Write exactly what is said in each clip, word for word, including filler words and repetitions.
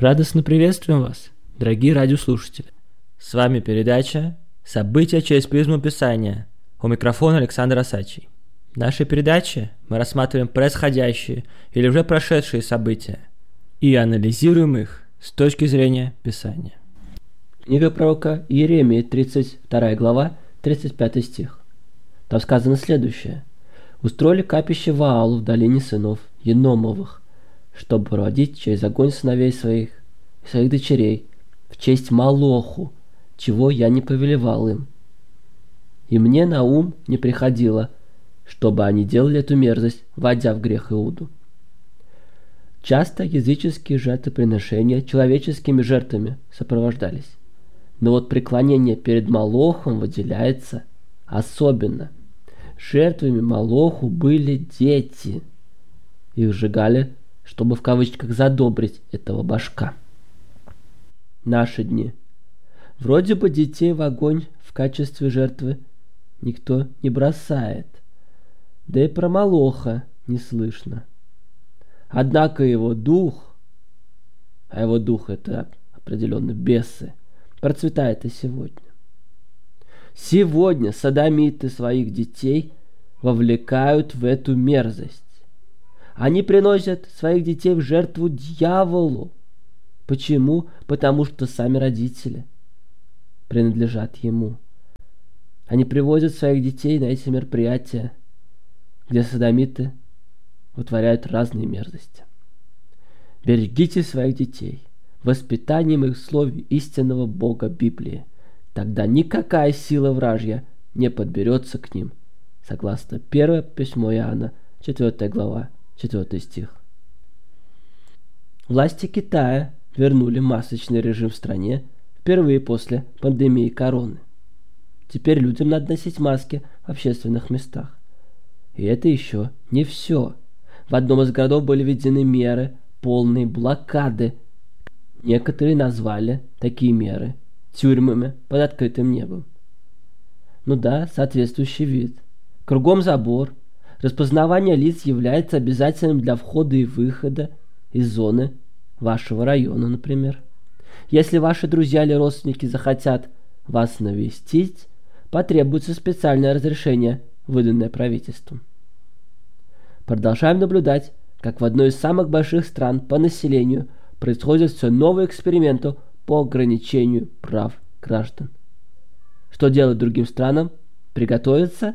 Радостно приветствуем вас, дорогие радиослушатели. С вами передача «События через призму Писания». У микрофона Александр Осадчий. В нашей передаче мы рассматриваем происходящие или уже прошедшие события и анализируем их с точки зрения Писания. Книга пророка Иеремии, тридцать вторая глава, тридцать пятый стих. Там сказано следующее. «Устроили капище Ваалу в долине сынов Еномовых, чтобы проводить через огонь сыновей своих и своих дочерей в честь Молоху, чего я не повелевал им. И мне на ум не приходило, чтобы они делали эту мерзость, вводя в грех Иуду». Часто языческие жертвоприношения человеческими жертвами сопровождались. Но вот преклонение перед Молохом выделяется особенно. Жертвами Молоху были дети. Их сжигали, чтобы в кавычках задобрить этого башка. Наши дни. Вроде бы детей в огонь в качестве жертвы никто не бросает. Да и про Молоха не слышно. Однако его дух, а его дух это определенно бесы, процветает и сегодня. Сегодня содомиты своих детей вовлекают в эту мерзость. Они приносят своих детей в жертву дьяволу. Почему? Потому что сами родители принадлежат ему. Они привозят своих детей на эти мероприятия, где содомиты вытворяют разные мерзости. Берегите своих детей воспитанием их в слове истинного Бога Библии. Тогда никакая сила вражья не подберется к ним. Согласно первое письмо Иоанна, четвёртая глава, четвёртый стих. Власти Китая вернули масочный режим в стране впервые после пандемии короны. Теперь людям надо носить маски в общественных местах. И это еще не все. В одном из городов были введены меры полной блокады. Некоторые назвали такие меры тюрьмами под открытым небом. Ну да, соответствующий вид. Кругом забор. Распознавание лиц является обязательным для входа и выхода из зоны вашего района, например. Если ваши друзья или родственники захотят вас навестить, потребуется специальное разрешение, выданное правительством. Продолжаем наблюдать, как в одной из самых больших стран по населению происходят все новые эксперименты по ограничению прав граждан. Что делать другим странам? Приготовиться?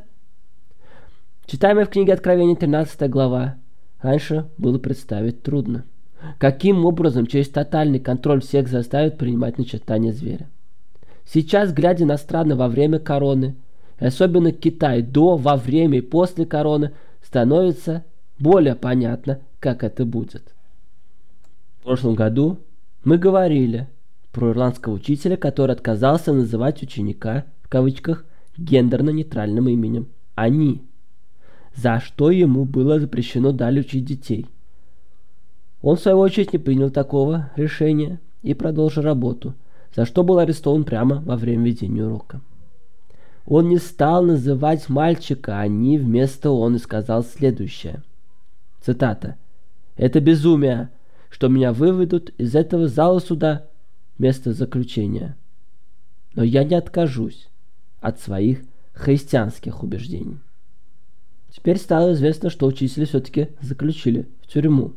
Читаемое в книге Откровения тринадцатая глава. Раньше было представить трудно. Каким образом через тотальный контроль всех заставят принимать начертание зверя? Сейчас, глядя на страны во время короны, и особенно Китай до, во время и после короны, становится более понятно, как это будет. В прошлом году мы говорили про ирландского учителя, который отказался называть ученика, в кавычках, гендерно-нейтральным именем «они», за что ему было запрещено далее учить детей. Он, в свою очередь, не принял такого решения и продолжил работу, за что был арестован прямо во время ведения урока. Он не стал называть мальчика «они», вместо «он» и сказал следующее. Цитата. «Это безумие, что меня выведут из этого зала суда место заключения. Но я не откажусь от своих христианских убеждений». Теперь стало известно, что учителя все-таки заключили в тюрьму.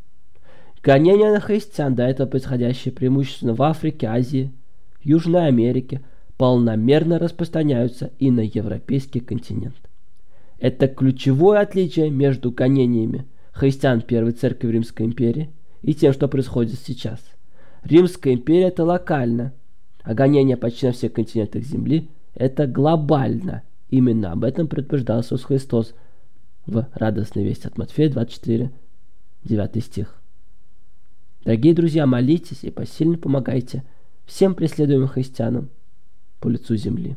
Гонения на христиан, до этого происходящие преимущественно в Африке, Азии, Южной Америке, полномерно распространяются и на европейский континент. Это ключевое отличие между гонениями христиан Первой Церкви в Римской империи и тем, что происходит сейчас. Римская империя – это локально, а гонения почти на всех континентах Земли – это глобально. Именно об этом предупреждал Иисус Христос в радостной вести от Матфея двадцать четыре, девятый стих. Дорогие друзья, молитесь и посильно помогайте всем преследуемым христианам по лицу земли.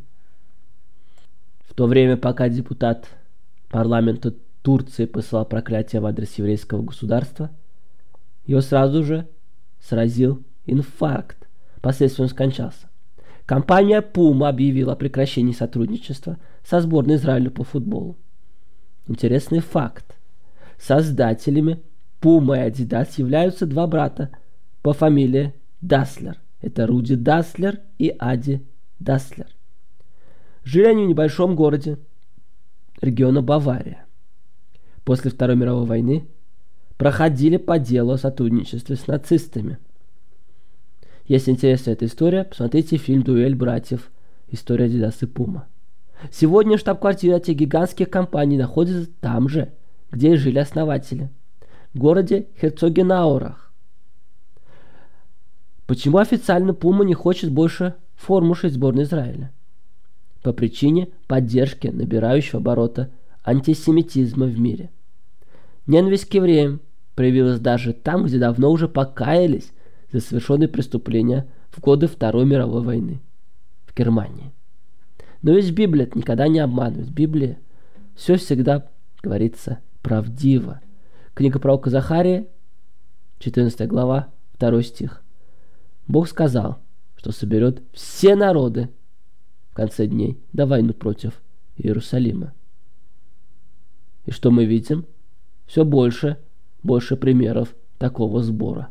В то время, пока депутат парламента Турции посылал проклятие в адрес еврейского государства, его сразу же сразил инфаркт, последствием скончался. Компания Puma объявила о прекращении сотрудничества со сборной Израиля по футболу. Интересный факт. Создателями Puma и Adidas являются два брата по фамилии Даслер. Это Руди Даслер и Ади Даслер. Жили они в небольшом городе региона Бавария. После Второй мировой войны проходили по делу о сотрудничестве с нацистами. Если интересна эта история, посмотрите фильм «Дуэль братьев. История Адидас и Пума». Сегодня штаб-квартира этих гигантских компаний находится там же, где и жили основатели, в городе Херцогенаурах. Почему официально Пума не хочет больше форму шить сборной Израиля? По причине поддержки набирающего оборота антисемитизма в мире. Ненависть к евреям проявилась даже там, где давно уже покаялись за совершенные преступления в годы Второй мировой войны, в Германии. Но ведь Библия никогда не обманывает. В Библии все всегда говорится правдиво. Книга пророка Захария, четырнадцатая глава, второй стих. Бог сказал, что соберет все народы в конце дней на войну против Иерусалима. И что мы видим? Все больше, больше примеров такого сбора.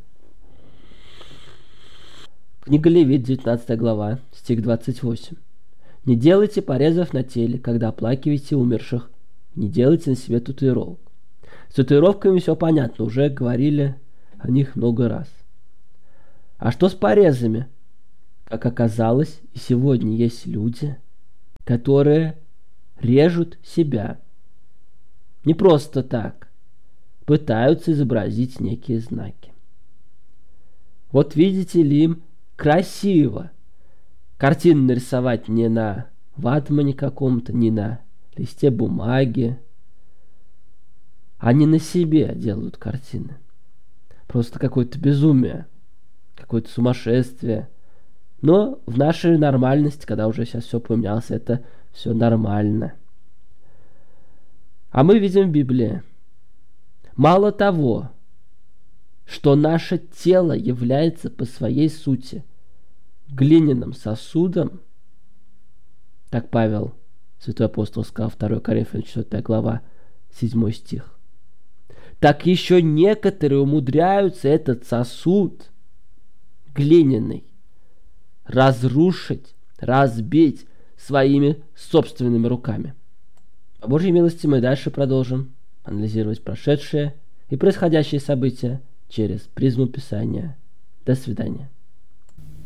Книга Левит, девятнадцатая глава, стих двадцать восемь. Не делайте порезов на теле, когда оплакиваете умерших. Не делайте на себе татуировок. С татуировками все понятно, уже говорили о них много раз. А что с порезами? Как оказалось, и сегодня есть люди, которые режут себя. Не просто так. Пытаются изобразить некие знаки. Вот видите ли, им красиво картину нарисовать не на ватмане каком-то, не на листе бумаги. Они на себе делают картины. Просто какое-то безумие, какое-то сумасшествие. Но в нашей нормальности, когда уже сейчас все поменялось, это все нормально. А мы видим в Библии, мало того, что наше тело является по своей сути глиняным сосудом, так Павел, святой апостол, сказал, второе Коринфянам четвёртая глава, седьмой стих. Так еще некоторые умудряются этот сосуд глиняный разрушить, разбить своими собственными руками. По Божьей милости мы дальше продолжим анализировать прошедшие и происходящие события через призму Писания. До свидания.